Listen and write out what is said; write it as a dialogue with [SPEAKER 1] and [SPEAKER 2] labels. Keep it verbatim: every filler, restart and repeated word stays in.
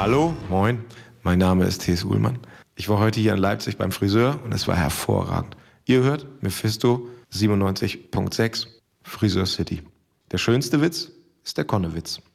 [SPEAKER 1] Hallo, moin, mein Name ist T S. Uhlmann. Ich war heute hier in Leipzig beim Friseur und es war hervorragend. Ihr hört Mephisto siebenundneunzig Komma sechs Friseur City. Der schönste Witz ist der Konnewitz.